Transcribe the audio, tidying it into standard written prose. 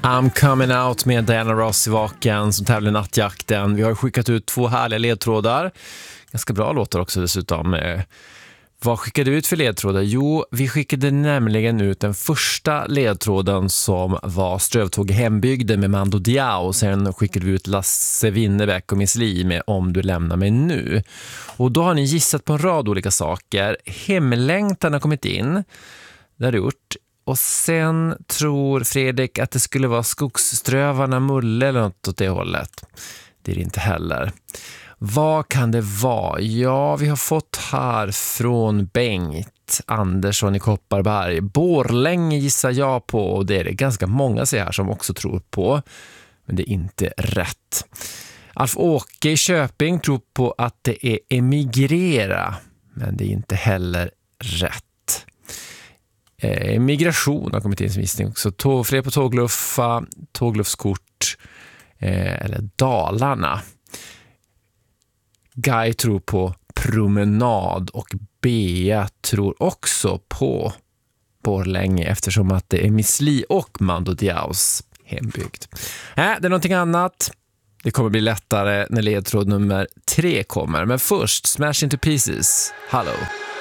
I'm coming out med Diana Ross i Vaken som tävlar i Nattjakten. Vi har skickat ut 2 härliga ledtrådar. Ganska bra låtar också dessutom. Vad skickade vi ut för ledtrådar? Jo, vi skickade nämligen ut den första ledtråden som var Strövtåg i hembygden med Mando Diao. Sen skickade vi ut Lasse Winnerbäck och Miss Li med Om du lämnar mig nu. Och då har ni gissat på en rad olika saker. Hemlängtan har kommit in. Det har det gjort. Och sen tror Fredrik att det skulle vara Skogsströvarna Mulle eller något åt det hållet. Det är det inte heller. Vad kan det vara? Ja, vi har fått här från Bengt Andersson i Kopparberg. Borlänge gissar jag på, och det är det ganska många sig här som också tror på. Men det är inte rätt. Alf-Åke i Köping tror på att det är emigrera, men det är inte heller rätt. Migration har kommit in som gissning också. Fler på tågluffa, tågluffskort eller Dalarna. Guy tror på promenad och Bea tror också på Borlänge eftersom att det är Miss Li och Mando Diaos hembygd. Det är någonting annat. Det kommer bli lättare när ledtråd nummer 3 kommer. Men först Smash Into Pieces. Hallå!